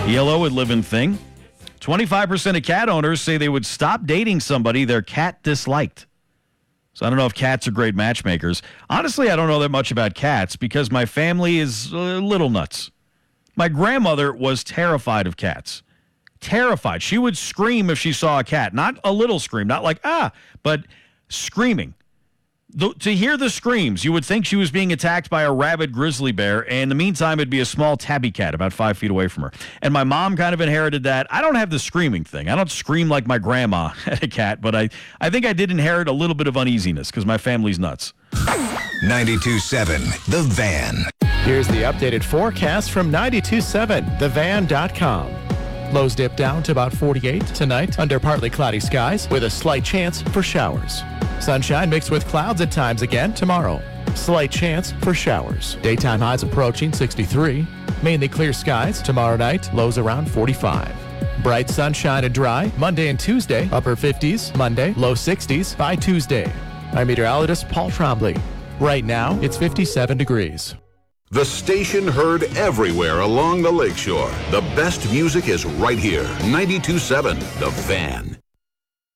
Yellow would live in thing. 25% of cat owners say they would stop dating somebody their cat disliked. So I don't know if cats are great matchmakers. Honestly, I don't know that much about cats because my family is a little nuts. My grandmother was terrified of cats. Terrified. She would scream if she saw a cat. Not a little scream, not like, but screaming. To hear the screams, you would think she was being attacked by a rabid grizzly bear, and in the meantime, it'd be a small tabby cat about 5 feet away from her. And my mom kind of inherited that. I don't have the screaming thing. I don't scream like my grandma had a cat, but I think I did inherit a little bit of uneasiness because my family's nuts. 92.7 The Van. Here's the updated forecast from 92.7thevan.com. Lows dip down to about 48 tonight under partly cloudy skies with a slight chance for showers. Sunshine mixed with clouds at times again tomorrow. Slight chance for showers. Daytime highs approaching 63. Mainly clear skies tomorrow night, lows around 45. Bright sunshine and dry Monday and Tuesday, upper 50s Monday, low 60s by Tuesday. I'm meteorologist Paul Trombley. Right now, it's 57 degrees. The station heard everywhere along the lakeshore. The best music is right here. 92.7 The Van.